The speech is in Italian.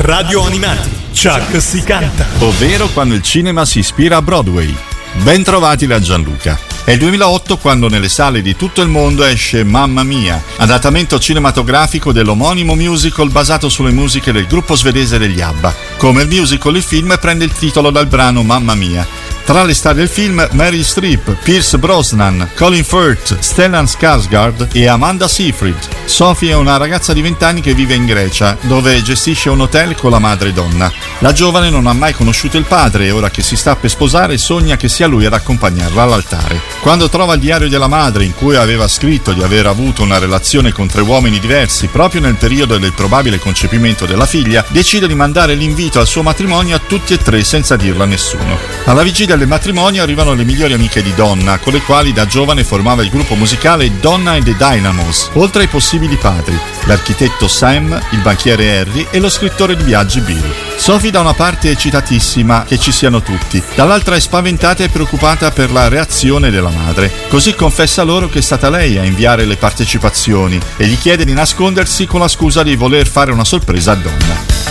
Radio Animati, Chuck si canta. Ovvero quando il cinema si ispira a Broadway. Ben trovati da Gianluca. È il 2008 quando nelle sale di tutto il mondo esce Mamma Mia, adattamento cinematografico dell'omonimo musical basato sulle musiche del gruppo svedese degli ABBA. Come il musical, il film prende il titolo dal brano Mamma Mia. Tra le star del film, Meryl Streep, Pierce Brosnan, Colin Firth, Stellan Skarsgård e Amanda Seyfried. Sophie è una ragazza di 20 anni che vive in Grecia, dove gestisce un hotel con la madre donna. La giovane non ha mai conosciuto il padre e ora che si sta per sposare sogna che sia lui ad accompagnarla all'altare. Quando trova il diario della madre in cui aveva scritto di aver avuto una relazione con 3 uomini diversi proprio nel periodo del probabile concepimento della figlia, decide di mandare l'invito al suo matrimonio a tutti e 3 senza dirlo a nessuno. Alla vigilia del matrimonio arrivano le migliori amiche di Donna, con le quali da giovane formava il gruppo musicale Donna and the Dynamos, oltre ai possibili padri, l'architetto Sam, il banchiere Harry e lo scrittore di viaggi Bill. Sophie da una parte è eccitatissima che ci siano tutti, dall'altra è spaventata e preoccupata per la reazione della madre. Così confessa loro che è stata lei a inviare le partecipazioni e gli chiede di nascondersi con la scusa di voler fare una sorpresa a Donna.